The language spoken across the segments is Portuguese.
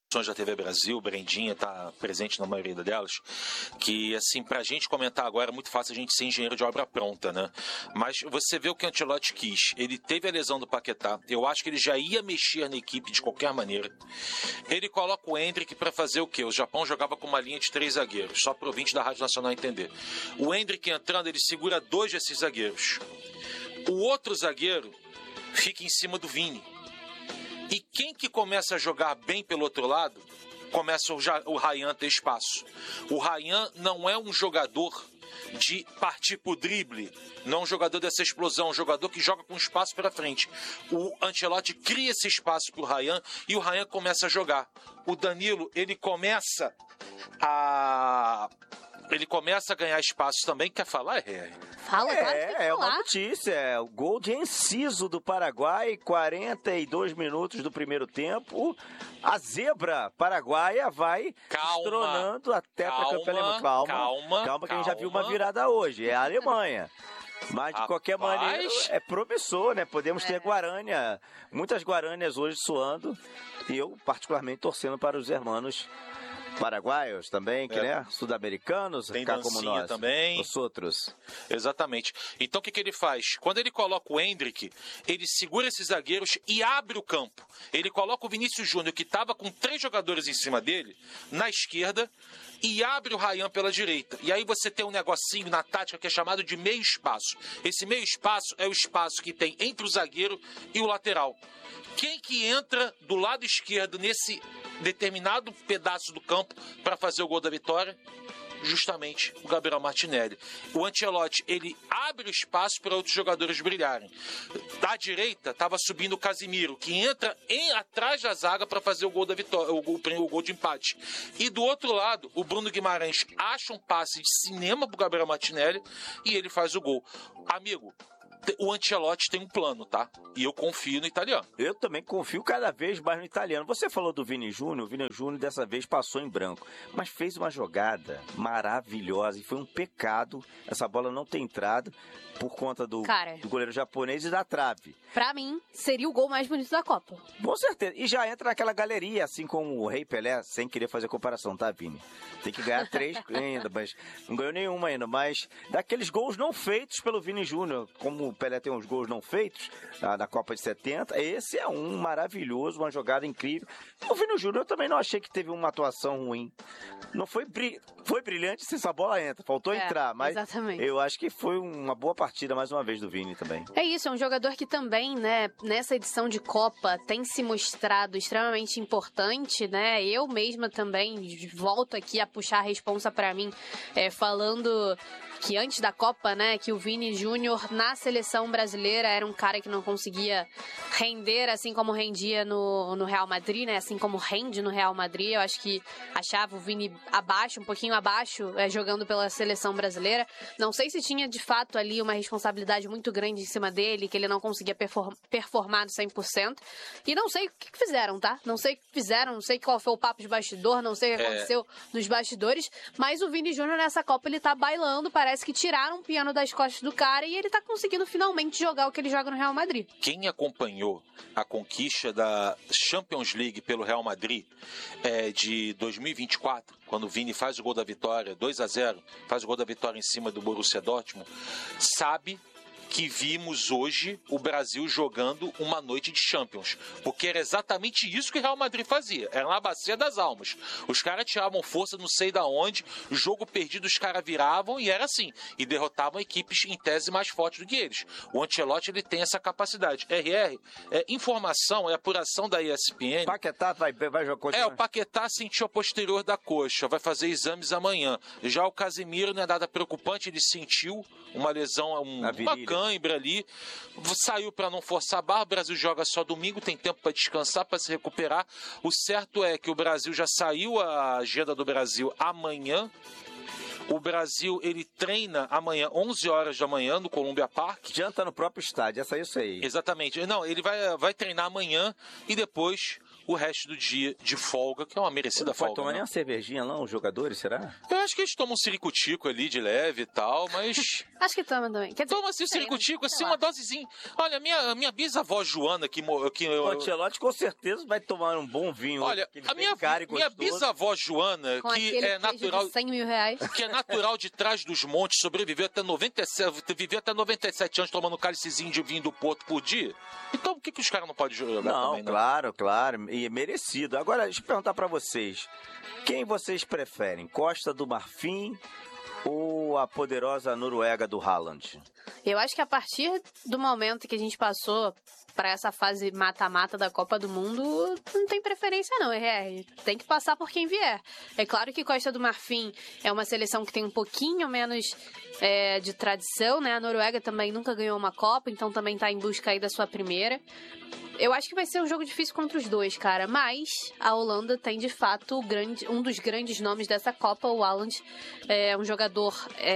da TV Brasil, Brendinha está presente na maioria delas, que, assim, pra gente comentar agora é muito fácil a gente ser engenheiro de obra pronta, né? Mas você vê o que o Ancelotti quis. Ele teve a lesão do Paquetá. Eu acho que ele já ia mexer na equipe de qualquer maneira. Ele coloca o Endrick para fazer o quê? O Japão jogava com uma linha de 3 zagueiros, só para o ouvinte da Rádio Nacional entender. O Endrick entrando, ele segura 2 desses zagueiros. O outro zagueiro fica em cima do Vini. E quem que começa a jogar bem pelo outro lado, começa o Ryan a ter espaço. O Ryan não é um jogador de partir pro drible, não é um jogador dessa explosão, um jogador que joga com espaço para frente. O Ancelotti cria esse espaço pro Ryan e o Ryan começa a jogar. O Danilo, ele começa a ganhar espaço também. Quer falar, Fala, claro que tem que falar. É uma notícia. É o gol de Enciso do Paraguai, 42 minutos do primeiro tempo. A zebra paraguaia vai estronando até para a campeã alemã. Calma, que a gente já viu uma virada hoje. É a Alemanha. Mas, de qualquer maneira, é promissor, né? Podemos ter Guarânia, muitas Guarânias hoje suando. E eu, particularmente, torcendo para os hermanos paraguaios também, que, né? Sul-americanos, tem cá como nós. Também. Os outros. Exatamente. Então o que ele faz? Quando ele coloca o Endrick, ele segura esses zagueiros e abre o campo. Ele coloca o Vinícius Júnior, que estava com 3 jogadores em cima dele, na esquerda, e abre o Ryan pela direita. E aí você tem um negocinho na tática que é chamado de meio espaço. Esse meio espaço é o espaço que tem entre o zagueiro e o lateral. Quem que entra do lado esquerdo nesse determinado pedaço do campo para fazer o gol da vitória? Justamente o Gabriel Martinelli. O Ancelotti, ele abre o espaço para outros jogadores brilharem. Da direita estava subindo o Casimiro, que entra atrás da zaga para fazer o gol da vitória, o gol de empate. E do outro lado, o Bruno Guimarães acha um passe de cinema para o Gabriel Martinelli e ele faz o gol. Amigo, o Ancelotti tem um plano, tá? E eu confio no italiano. Eu também confio cada vez mais no italiano. Você falou do Vini Júnior. O Vini Júnior dessa vez passou em branco, mas fez uma jogada maravilhosa e foi um pecado essa bola não ter entrado por conta do goleiro japonês e da trave. Pra mim, seria o gol mais bonito da Copa. Com certeza. E já entra naquela galeria, assim como o Rei Pelé, sem querer fazer comparação, tá, Vini? Tem que ganhar 3 ainda, mas não ganhou nenhuma ainda. Mas daqueles gols não feitos pelo Vini Júnior, como o Pelé tem uns gols não feitos na Copa de 70, esse é um maravilhoso, uma jogada incrível. O Vini Júnior eu também não achei que teve uma atuação ruim. Não foi brilhante se essa bola entra, faltou entrar, mas exatamente. Eu acho que foi uma boa partida mais uma vez do Vini também. É isso, é um jogador que também, né, nessa edição de Copa tem se mostrado extremamente importante, né? Eu mesma também volto aqui a puxar a responsa pra mim, falando que antes da Copa, né, que o Vini Júnior na seleção brasileira era um cara que não conseguia render assim como rendia no Real Madrid, né, assim como rende no Real Madrid. Eu acho que achava o Vini um pouquinho abaixo, jogando pela seleção brasileira. Não sei se tinha de fato ali uma responsabilidade muito grande em cima dele, que ele não conseguia performar no 100%. E não sei o que fizeram, tá? Não sei o que fizeram, não sei qual foi o papo de bastidor, não sei o que aconteceu nos bastidores, mas o Vini Júnior nessa Copa ele tá bailando, parece que tiraram o piano das costas do cara e ele tá conseguindo finalmente jogar o que ele joga no Real Madrid. Quem acompanhou a conquista da Champions League pelo Real Madrid de 2024, quando o Vini faz o gol da vitória, 2-0, faz o gol da vitória em cima do Borussia Dortmund, sabe que vimos hoje o Brasil jogando uma noite de Champions. Porque era exatamente isso que o Real Madrid fazia. Era na bacia das almas. Os caras tiravam força não sei da onde, o jogo perdido os caras viravam e era assim. E derrotavam equipes em tese mais fortes do que eles. O Ancelotti, ele tem essa capacidade. Informação, apuração da ESPN. Paquetá vai jogar. O Paquetá sentiu a posterior da coxa, vai fazer exames amanhã. Já o Casemiro não é nada preocupante, ele sentiu uma lesão, uma cãibra ali, saiu para não forçar a barra. O Brasil joga só domingo, tem tempo para descansar, para se recuperar. O certo é que o Brasil já saiu, a agenda do Brasil amanhã. O Brasil, ele treina amanhã, 11 horas da manhã, no Columbia Park. Janta no próprio estádio, essa é isso aí. Exatamente. Não, ele vai treinar amanhã e depois o resto do dia de folga, que é uma merecida folga. Não pode tomar nem uma cervejinha lá, os jogadores, será? Eu acho que eles tomam um ciricutico ali de leve e tal, mas... Acho que toma também. Toma assim o ciricutico, assim, uma dosezinha. Olha, minha bisavó Joana, O Ancelotti com certeza vai tomar um bom vinho. Olha, a minha bisavó Joana, com que é natural... de 100 mil reais. Que é natural de Trás dos Montes, sobreviveu até 97 anos tomando um cálicezinho de vinho do Porto por dia. Então por que os caras não podem jogar também, não? Claro, e é merecido. Agora, deixa eu perguntar pra vocês. Quem vocês preferem? Costa do Marfim ou a poderosa Noruega do Haaland? Eu acho que a partir do momento que a gente passou para essa fase mata-mata da Copa do Mundo, não tem preferência não, tem que passar por quem vier. É claro que Costa do Marfim é uma seleção que tem um pouquinho menos de tradição, né? A Noruega também nunca ganhou uma Copa, então também tá em busca aí da sua primeira. Eu acho que vai ser um jogo difícil contra os dois, cara, mas a Holanda tem de fato um dos grandes nomes dessa Copa, o Haaland, é um jogador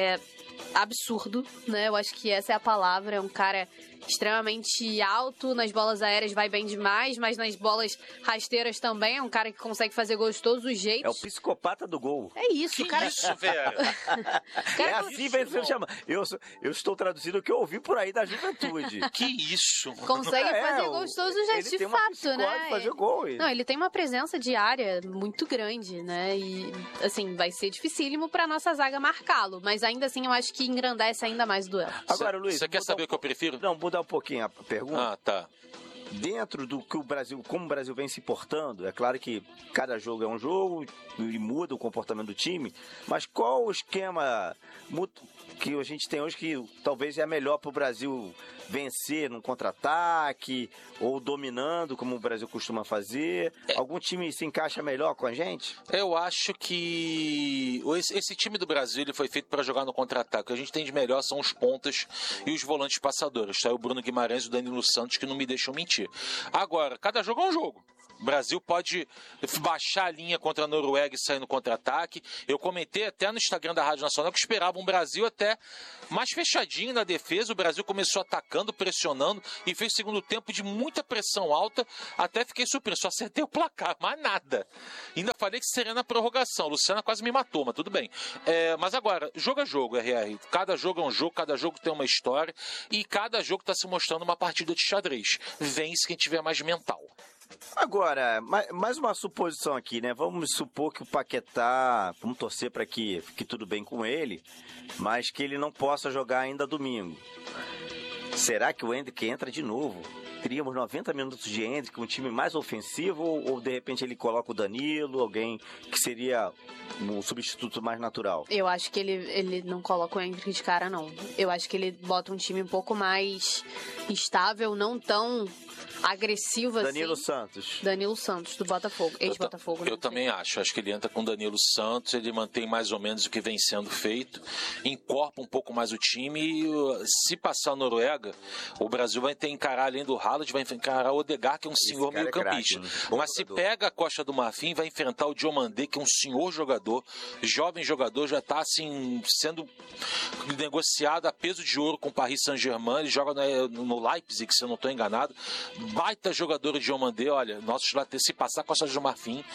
absurdo, né? Eu acho que essa é a palavra, é um cara extremamente alto, nas bolas aéreas vai bem demais, mas nas bolas rasteiras também, é um cara que consegue fazer gols de todos os jeitos. É o psicopata do gol. É isso, que cara. Isso, velho. É assim, velho, você chama. Eu estou traduzindo o que eu ouvi por aí da juventude. Que isso. Consegue fazer gols de todos os jeitos, de fato, né? Fazer gol, Não, ele tem uma presença de área muito grande, né? E, assim, vai ser dificílimo pra nossa zaga marcá-lo, mas ainda assim eu acho que engrandece ainda mais o duelo. Agora, Luiz, você quer saber o que eu prefiro? Não, mudar um pouquinho a pergunta. Ah, tá. Dentro do que como o Brasil vem se portando, é claro que cada jogo é um jogo e muda o comportamento do time, mas qual o esquema que a gente tem hoje que talvez é melhor para o Brasil vencer num contra-ataque ou dominando, como o Brasil costuma fazer? Algum time se encaixa melhor com a gente? Eu acho que esse time do Brasil ele foi feito para jogar no contra-ataque. O que a gente tem de melhor são os pontas e os volantes passadores. Tá? O Bruno Guimarães e o Danilo Santos que não me deixam mentir. Agora, cada jogo é um jogo. O Brasil pode baixar a linha contra a Noruega e sair no contra-ataque. Eu comentei até no Instagram da Rádio Nacional que esperava um Brasil até mais fechadinho na defesa. O Brasil começou atacando, pressionando e fez segundo tempo de muita pressão alta. Até fiquei surpreso, só acertei o placar, mais nada. Ainda falei que seria na prorrogação. A Luciana quase me matou, mas tudo bem. Mas agora, jogo a jogo, RR. Cada jogo é um jogo, cada jogo tem uma história e cada jogo está se mostrando uma partida de xadrez. Vence quem tiver mais mental. Agora, mais uma suposição aqui, né? Vamos supor que o Paquetá, vamos torcer para que fique tudo bem com ele, mas que ele não possa jogar ainda domingo. Será que o Endrick entra de novo? Teríamos 90 minutos de Endrick, um time mais ofensivo, ou de repente ele coloca o Danilo, alguém que seria um substituto mais natural? Eu acho que ele não coloca o Endrick de cara, não. Eu acho que ele bota um time um pouco mais estável, não tão agressivo assim. Danilo Santos, do Botafogo, ex-Botafogo. Eu também acho que ele entra com o Danilo Santos, ele mantém mais ou menos o que vem sendo feito, encorpa um pouco mais o time e se passar a Noruega, o Brasil vai ter que encarar, além do Haaland, vai encarar o Odegaard, que é um senhor meio-campista. Mas se pega a Costa do Marfim, vai enfrentar o Diomandé, que é um senhor jogador, jovem jogador, já está assim, sendo negociado a peso de ouro com o Paris Saint-Germain, ele joga no Leipzig, se eu não estou enganado. Baita jogador de Diomandé, olha, nossos laterais, se passar a Costa do Marfim...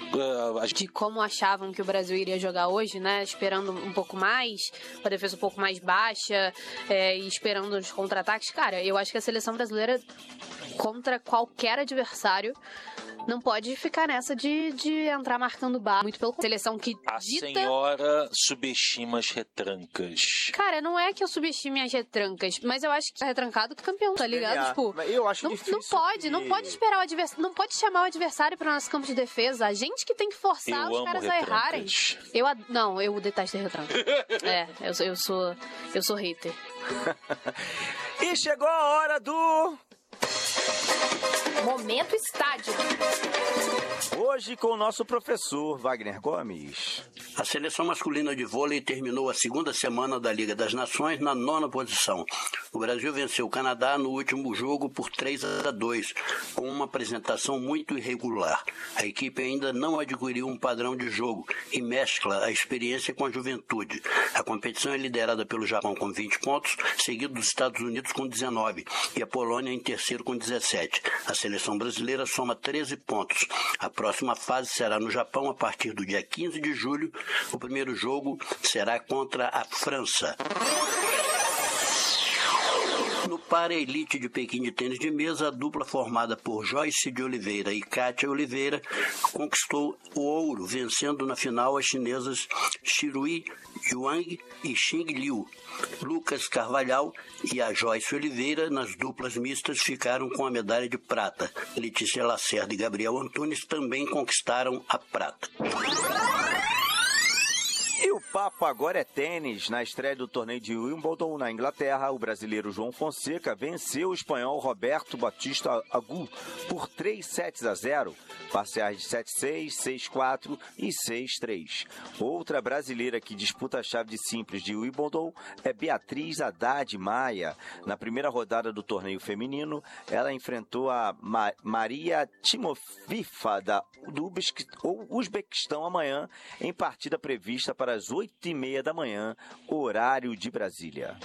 De como achavam que o Brasil iria jogar hoje, né? Esperando um pouco mais, a defesa um pouco mais baixa, e esperando os contra-ataques. Cara, eu acho que a seleção brasileira, contra qualquer adversário, não pode ficar nessa de entrar marcando barra. Muito pelo contrário. Seleção que a senhora subestima as retrancas. Cara, não é que eu subestime as retrancas, mas eu acho que é retrancado que campeão, tá ligado? Tipo, eu acho não pode esperar o adversário, não pode chamar o adversário para nosso campo de defesa. A gente que tem que forçar os caras a errarem. Eu detesto retranca. Eu sou hater. E chegou a hora do... Momento Estádio. Hoje com o nosso professor Wagner Gomes. A seleção masculina de vôlei terminou a segunda semana da Liga das Nações na 9ª posição. O Brasil venceu o Canadá no último jogo por 3-2, com uma apresentação muito irregular. A equipe ainda não adquiriu um padrão de jogo e mescla a experiência com a juventude. A competição é liderada pelo Japão com 20 pontos, seguido dos Estados Unidos com 19 e a Polônia em terceiro com 17. A seleção brasileira soma 13 pontos. A próxima fase será no Japão a partir do dia 15 de julho. O primeiro jogo será contra a França. No Para-Elite de Pequim de tênis de mesa, a dupla formada por Joyce de Oliveira e Kátia Oliveira conquistou o ouro, vencendo na final as chinesas Shirui Yuang e Xing Liu. Lucas Carvalhal e a Joyce Oliveira, nas duplas mistas, ficaram com a medalha de prata. Letícia Lacerda e Gabriel Antunes também conquistaram a prata. E o papo agora é tênis. Na estreia do torneio de Wimbledon, na Inglaterra, o brasileiro João Fonseca venceu o espanhol Roberto Batista Agut por 3-0, parciais de 7-6, 6-4 e 6-3. Outra brasileira que disputa a chave de simples de Wimbledon é Beatriz Haddad Maia. Na primeira rodada do torneio feminino, ela enfrentou a Maria Timofifa do Uzbequistão amanhã, em partida prevista para as 8h30 da manhã, horário de Brasília.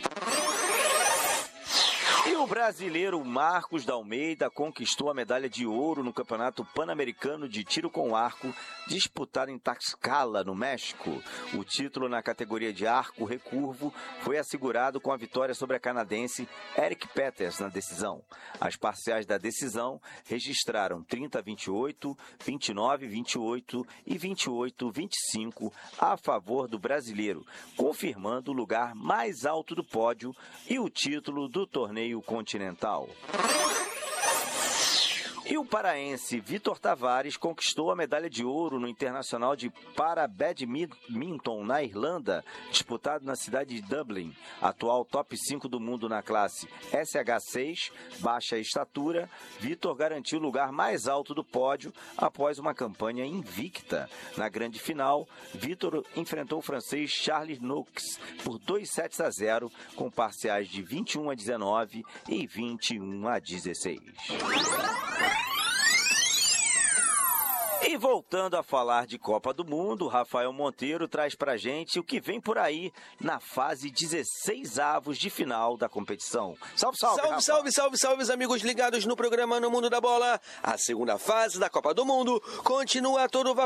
E o brasileiro Marcos da Almeida conquistou a medalha de ouro no Campeonato Pan-Americano de Tiro com Arco, disputado em Tlaxcala, no México. O título na categoria de arco recurvo foi assegurado com a vitória sobre a canadense Eric Peters na decisão. As parciais da decisão registraram 30-28, 29-28 e 28-25 a favor do brasileiro, confirmando o lugar mais alto do pódio e o título do torneio continental. E o paraense Vitor Tavares conquistou a medalha de ouro no Internacional de Para-Badminton na Irlanda, disputado na cidade de Dublin. Atual top 5 do mundo na classe SH6, baixa estatura, Vitor garantiu o lugar mais alto do pódio após uma campanha invicta. Na grande final, Vitor enfrentou o francês Charles Noux por 2-0, com parciais de 21-19 e 21-16. E voltando a falar de Copa do Mundo, Rafael Monteiro traz pra gente o que vem por aí na fase 16avos de final da competição. Salve, salve, amigos ligados no programa No Mundo da Bola. A segunda fase da Copa do Mundo continua a todo vapor.